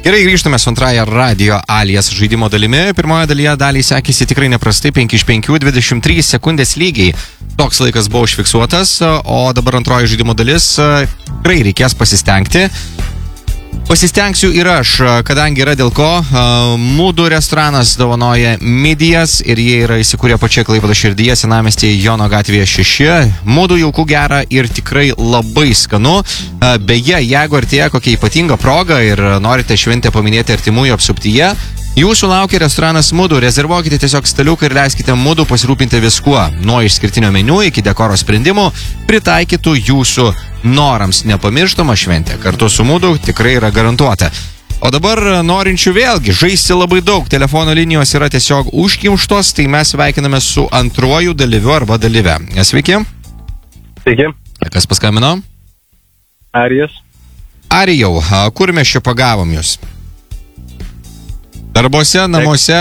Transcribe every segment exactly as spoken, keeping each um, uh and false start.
Gerai, grįžtame su antrąją Radio Alias žaidimo dalimi. Pirmoje dalyje daliai sekėsi tikrai neprastai, penki iš penkių, dvidešimt trys sekundės lygiai. Toks laikas buvo užfiksuotas, o dabar antroji žaidimo dalis tikrai reikės pasistengti. Pasistengsiu ir aš, kadangi yra dėl ko. Mūdų restoranas dovanoja midijas ir jie yra įsikūrę pačioje Klaipėdos širdyje, senamiestyje Jono gatvėje šeši. Mūdų jauku, gera ir tikrai labai skanu. Beje, jeigu artėja kokia ypatinga proga ir norite šventę paminėti artimųjų apsuptyje, jūsų laukia restoranas Mūdų. Rezervuokite tiesiog staliuką ir leiskite Mūdų pasirūpinti viskuo. Nuo išskirtinio meniu iki dekoro sprendimų pritaikytų jūsų norams. Nepamirštama šventė kartu su Mūdų tikrai yra garantuota. O dabar norinčių vėlgi žaisti labai daug. Telefono linijos yra tiesiog užkimštos, tai mes sveikiname su antruoju dalyviu arba dalyve. Sveiki. Sveiki. Kas paskambino? Arijas. Arijau, kur mes čia pagavom jūs? Darbuose, namuose?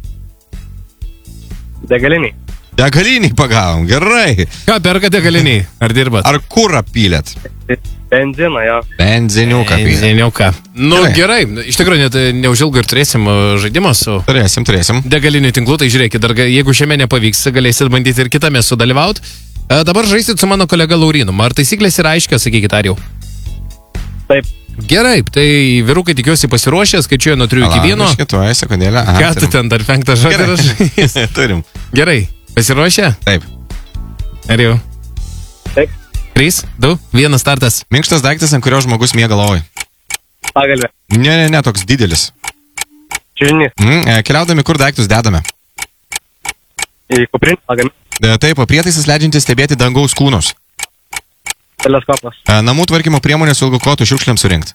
Degaliniai. Degaliniai pagavom, gerai. Ką perka degaliniai? Ar dirbat? Ar kurą pylėt? Benziną, jo. Benziniuką pylėt. Benziniuką. Nu Gerai. gerai, iš tikrųjų net neužilgo ir turėsim žaidimą su Turėsim, turėsim. degalinių tinklu, tai žiūrėkit, dar ga- jeigu šiame nepavyks, galėsit bandyti ir kitame sudalyvauti. E, Dabar žaisit su mano kolega Laurinu. Ar taisyklės yra aiškios, sakykit, ar jau? Taip. Gerai, tai vyrukai tikiuosi pasiruošę, skaičiuoju nuo trijų iki vieno. Škituoja, sekundėlę. Aha, Ką tu turim. ten dar penktą žodį Gerai. rašai? Turim. Gerai, pasiruošę? Taip. Ar jau? Taip. trys, du, vienas startas. Minkštas daiktas, ant kurio žmogus miega lovoj. Pagalbė. Ne, ne, ne, toks didelis. Čiužinys. Mm, e, keliaudami, kur daiktus dedame? Į kuprinį. Pagalbė. E, taip, o prietaisas leidžiantis stebėti dangaus kūnus. Teleskopas. E, namų tvarkymo priemonės su ilgu kotu šiukšliams surinkti.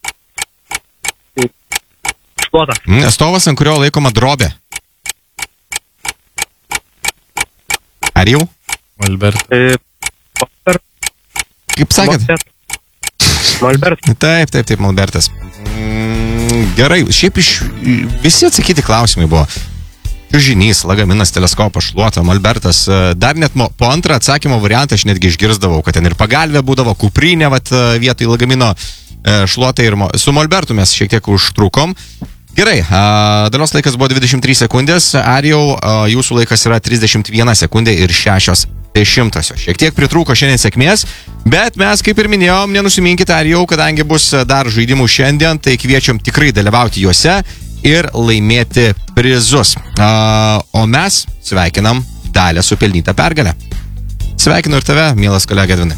Šluota. Mm, stovas, ant kurio laikoma drobė. Ar jau? Albert. E, Molbert. Kaip sakėt? Molbert. Taip, taip, taip, Molbertas. Mm, gerai, šiaip iš visi atsakyti klausimai buvo. Čiužinys, lagaminas, teleskopas, šluota, Molbertas. Dar net mo, po antrą atsakymo variantą aš netgi išgirsdavau, kad ten ir pagalvė būdavo, kuprinė vat, vietoj lagamino, šluotai ir mo, su Molbertu mes šiek tiek užtrukom. Gerai, a, dalios laikas buvo dvidešimt trys sekundės, Arijau, a, jūsų laikas yra trisdešimt viena sekundė ir šešios dešimtosios. Šiek tiek pritrūko šiandien sėkmės, bet mes, kaip ir minėjom, nenusiminkite Arijau, kadangi bus dar žaidimų šiandien, tai kviečiam tikrai dalyvauti juose ir laimėti prizus. A, o mes sveikinam Dalę su pelnyta pergalę. Sveikinu ir tave, mielas kolega Edvinai.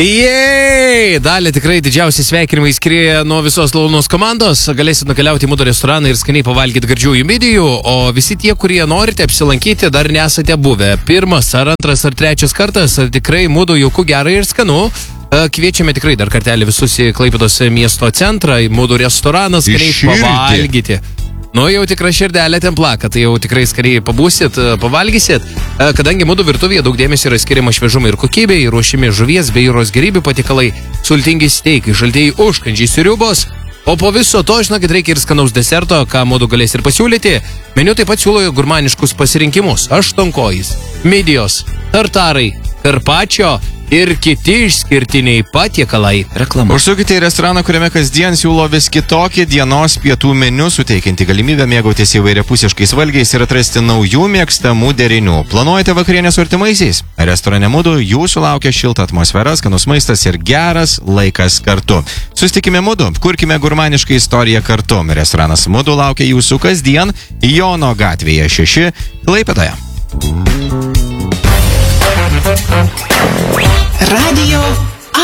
Jei, Dalė, tikrai didžiausi sveikinimai skrieja nuo visos Launos komandos. Galėsit nukeliauti į Mūdų restoraną ir skaniai pavalgyti gardžiųjų midijų, o visi tie, kurie norite apsilankyti, dar nesate buvę. Pirmas, ar antras, ar trečias kartas, ar tikrai Mūdų jauku, gerai ir skanu. Kviečiame tikrai dar kartelį visus į Klaipėdos miesto centrą, į Mūdų restoraną, skaniai pavalgyti. Nu, jau tikra širdelė ten plaka, tai jau tikrai skaniai pabūsit, pavalgysit, kadangi Mūdų virtuvėje daug dėmesio yra skiriama šviežumai ir kokybei, ruošiami žuvies bei jūros gėrybių patikalai, sultingi steikai, žaltieji užkandžiai, sriubos, o po viso to, žinokit, reikia ir skanaus deserto, ką Mūdų galės ir pasiūlyti. Meniu taip pat siūlo gurmaniškus pasirinkimus: aštuonkojis, midijos, tartarai, karpačio ir kiti išskirtiniai patiekalai. Reklama. Užsukite į restoraną, kuriame kasdien siūlo vis kitokį dienos pietų meniu, suteikianti galimybę mėgautis įvairiapusiškais valgiais ir atrasti naujų mėgstamų derinių. Planuojate vakarienę su artimaisiais? Restorane Mūdų jūsų laukia šilta atmosfera, skanus maistas ir geras laikas kartu. Susitikime Mūdų, kurkime gurmanišką istoriją kartu. Restoranas Mūdų laukia jūsų kasdien Jono gatvėje šeši, Klaipėdoje.